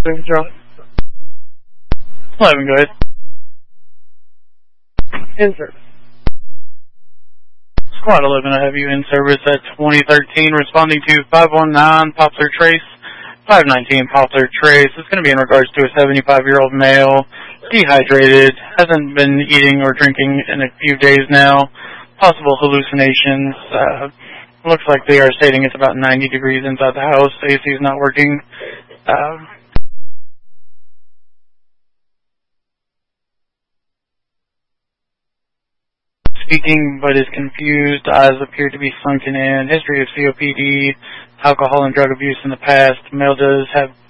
Drop. 11, go ahead. In service. Squad 11, I have you in service at 2013, responding to 519 Poplar Trace, 519 Poplar Trace. It's going to be in regards to a 75-year-old male, dehydrated, hasn't been eating or drinking in a few days now, possible hallucinations. Looks like they are stating it's about 90 degrees inside the house. AC is not working. Speaking, but is confused. Eyes appear to be sunken in. History of COPD, alcohol and drug abuse in the past. Male does have